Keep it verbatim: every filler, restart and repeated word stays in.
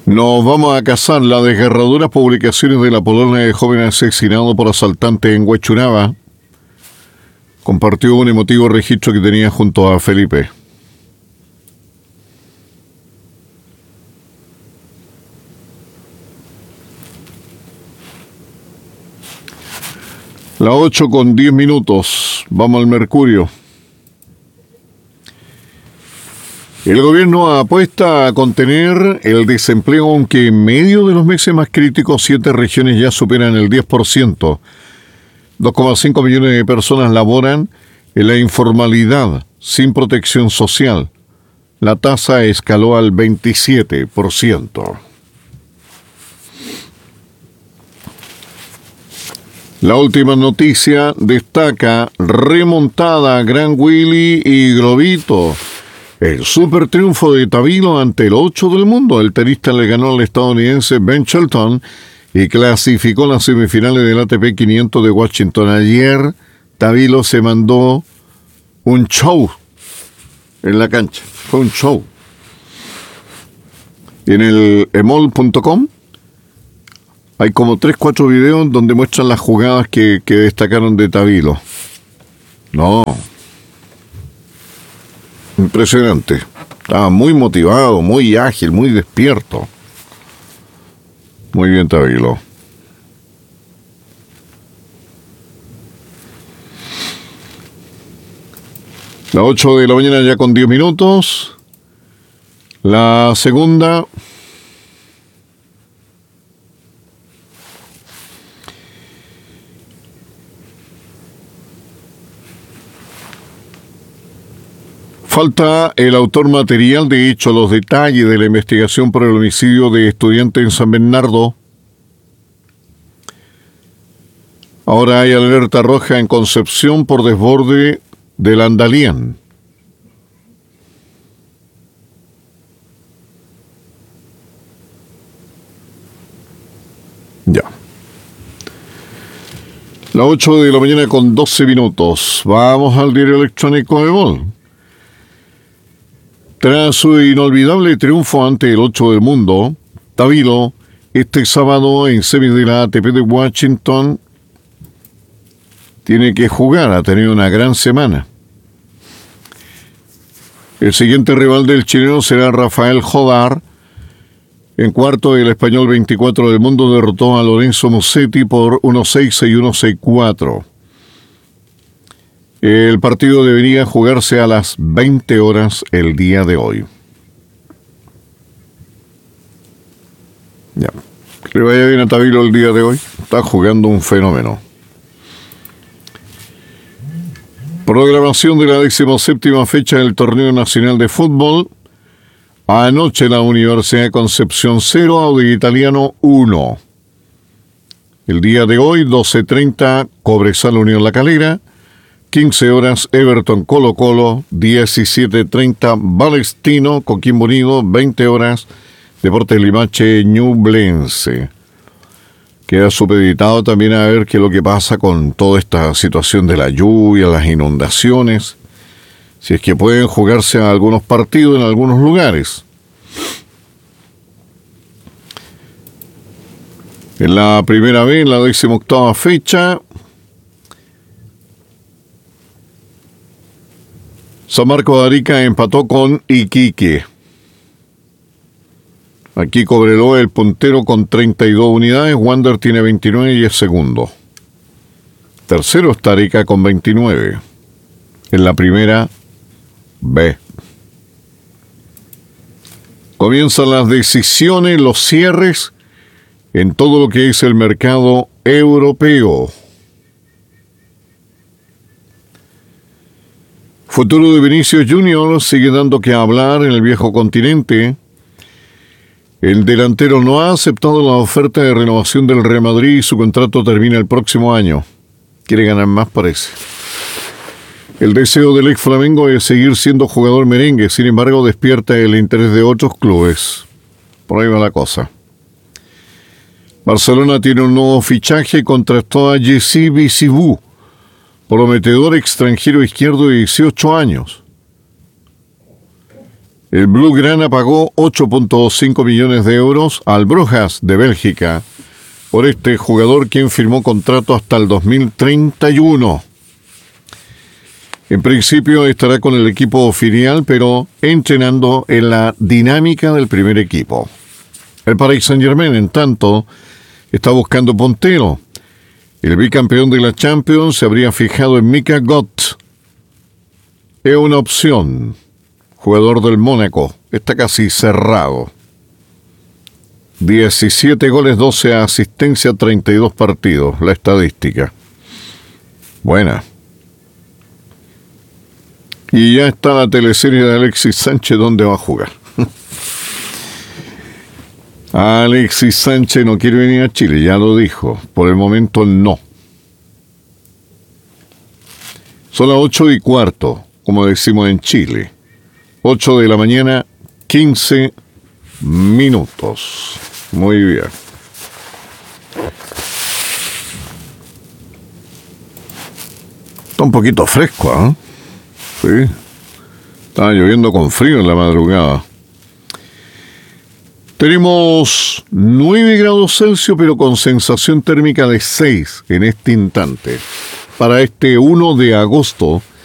Nos vamos a casar. Las desgarradoras publicaciones de la polola de joven asesinado por asaltante en Huechuraba compartió un emotivo registro que tenía junto a Felipe. La ocho con diez minutos. Vamos al Mercurio. El gobierno apuesta a contener el desempleo, aunque en medio de los meses más críticos, siete regiones ya superan el diez por ciento. dos coma cinco millones de personas laboran en la informalidad, sin protección social. La tasa escaló al veintisiete por ciento. La última noticia destaca remontada Gran Willy y Globito. El super triunfo de Tabilo ante el ocho del mundo. El tenista le ganó al estadounidense Ben Shelton y clasificó las semifinales del A T P quinientos de Washington. Ayer Tabilo se mandó un show en la cancha. Fue un show. En el emol punto com hay como tres, cuatro videos donde muestran las jugadas que, que destacaron de Tabilo. No. Impresionante. Estaba muy motivado, muy ágil, muy despierto. Muy bien, Tabilo. La ocho de la mañana ya con diez minutos. La segunda. Falta el autor material, de hecho, los detalles de la investigación por el homicidio de estudiante en San Bernardo. Ahora hay alerta roja en Concepción por desborde del Andalián. Ya. La ocho de la mañana con doce minutos. Vamos al diario electrónico de Gol. Tras su inolvidable triunfo ante el ocho del mundo, Tabilo, este sábado en semis de la A T P de Washington, tiene que jugar. Ha tenido una gran semana. El siguiente rival del chileno será Rafael Jodar. En cuarto, el español veinticuatro del mundo derrotó a Lorenzo Musetti por uno seis, seis uno, seis cuatro. El partido debería jugarse a las veinte horas el día de hoy. Ya. Que le vaya bien a Tabilo el día de hoy. Está jugando un fenómeno. Programación de la decimoséptima fecha del Torneo Nacional de Fútbol. Anoche la Universidad de Concepción cero, Audax Italiano uno. El día de hoy, doce treinta, Cobresal Unión La Calera. quince horas, Everton Colo Colo. diecisiete treinta, Palestino Coquimbo Unido. veinte horas, Deportes Limache Ñublense. Queda supeditado también a ver qué es lo que pasa con toda esta situación de la lluvia, las inundaciones. Si es que pueden jugarse algunos partidos en algunos lugares. En la primera vez, en la decimoctava fecha, San Marcos de Arica empató con Iquique. Aquí Cobreloa el puntero con treinta y dos unidades, Wander tiene veintinueve y es segundo. Tercero está Arica con veintinueve. En la primera B. Comienzan las decisiones, los cierres en todo lo que es el mercado europeo. Futuro de Vinicius Junior sigue dando que hablar en el viejo continente. El delantero no ha aceptado la oferta de renovación del Real Madrid y su contrato termina el próximo año. Quiere ganar más, parece. El deseo del ex Flamengo es seguir siendo jugador merengue, sin embargo despierta el interés de otros clubes. Por ahí va la cosa. Barcelona tiene un nuevo fichaje y contrató a Jessy Bisibou, prometedor extranjero izquierdo de dieciocho años. El Blaugrana pagó ocho punto cinco millones de euros al Brujas de Bélgica por este jugador, quien firmó contrato hasta el dos mil treinta y uno. En principio estará con el equipo filial, pero entrenando en la dinámica del primer equipo. El Paris Saint-Germain, en tanto, está buscando puntero. El bicampeón de la Champions se habría fijado en Mika Gott. Es una opción. Jugador del Mónaco. Está casi cerrado. diecisiete goles, doce asistencias, treinta y dos partidos. La estadística. Buena. Y ya está la teleserie de Alexis Sánchez, ¿dónde va a jugar? Alexis Sánchez no quiere venir a Chile, ya lo dijo. Por el momento no. Son las ocho y cuarto, como decimos en Chile. Ocho de la mañana, quince minutos. Muy bien. Está un poquito fresco, ¿eh? Sí. Estaba lloviendo con frío en la madrugada. Tenemos nueve grados Celsius, pero con sensación térmica de seis en este instante. Para este uno de agosto